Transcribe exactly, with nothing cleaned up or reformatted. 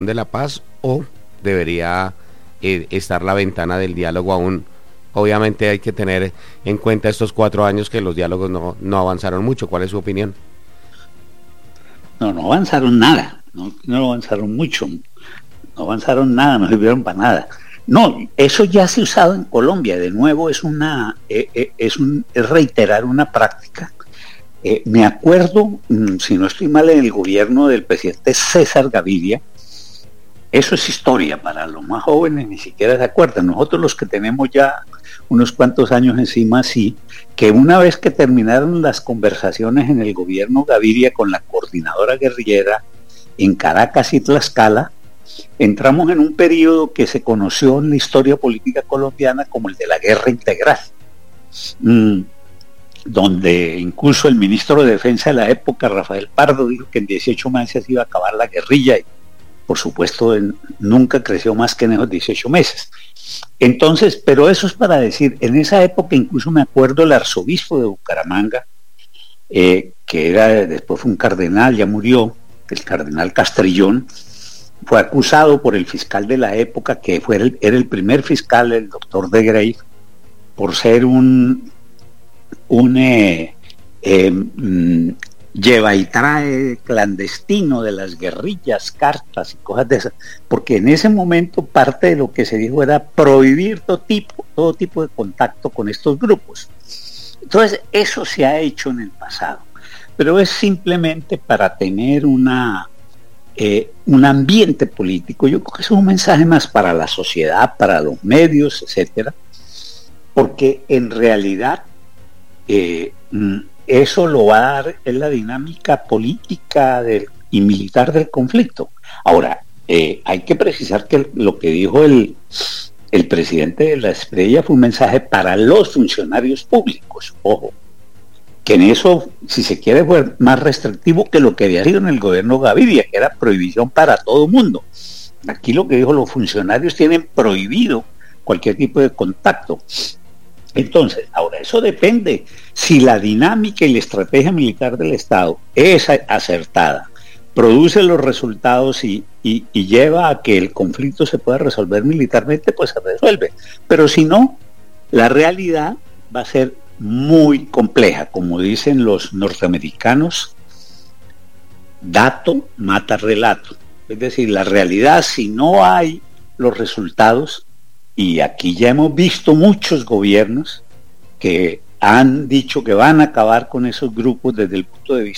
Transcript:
de la paz o debería eh, estar la ventana del diálogo aún? Obviamente hay que tener en cuenta estos cuatro años que los diálogos no, no avanzaron mucho. ¿Cuál es su opinión? No, no avanzaron nada, no, no avanzaron mucho, no avanzaron nada, no sirvieron para nada. No, eso ya se ha usado en Colombia, de nuevo es una, eh, eh, es, un, es reiterar una práctica. Eh, me acuerdo, mmm, si no estoy mal, en el gobierno del presidente César Gaviria. Eso es historia, para los más jóvenes ni siquiera se acuerdan. Nosotros los que tenemos ya unos cuantos años encima, sí, que una vez que terminaron las conversaciones en el gobierno Gaviria con la coordinadora guerrillera en Caracas y Tlaxcala, entramos en un periodo que se conoció en la historia política colombiana como el de la guerra integral, mm, donde incluso el ministro de Defensa de la época, Rafael Pardo, dijo que en dieciocho meses iba a acabar la guerrilla y por supuesto en, nunca creció más que en esos dieciocho meses. Entonces, pero eso es para decir, en esa época incluso me acuerdo el arzobispo de Bucaramanga, eh, que era después fue un cardenal, ya murió, el cardenal Castrillón, fue acusado por el fiscal de la época, que fue el, era el primer fiscal, el doctor de Grey, por ser un, un eh, eh, mm, lleva y trae clandestino de las guerrillas, cartas y cosas de esas, porque en ese momento parte de lo que se dijo era prohibir todo tipo, todo tipo de contacto con estos grupos. Entonces eso se ha hecho en el pasado, pero es simplemente para tener una eh, un ambiente político. Yo creo que es un mensaje más para la sociedad, para los medios, etcétera, porque en realidad eh, eso lo va a dar en la dinámica política del, y militar del conflicto. Ahora, eh, hay que precisar que lo que dijo el, el presidente de la Estrella fue un mensaje para los funcionarios públicos, ojo, que en eso, si se quiere, fue más restrictivo que lo que había sido en el gobierno Gaviria, que era prohibición para todo el mundo. Aquí lo que dijo, los funcionarios tienen prohibido cualquier tipo de contacto. Entonces, ahora eso depende si la dinámica y la estrategia militar del Estado es acertada, produce los resultados y, y, y lleva a que el conflicto se pueda resolver militarmente, pues se resuelve. Pero si no, la realidad va a ser muy compleja. Como dicen los norteamericanos, dato mata relato. Es decir, la realidad, si no hay los resultados, y aquí ya hemos visto muchos gobiernos que han dicho que van a acabar con esos grupos desde el punto de vista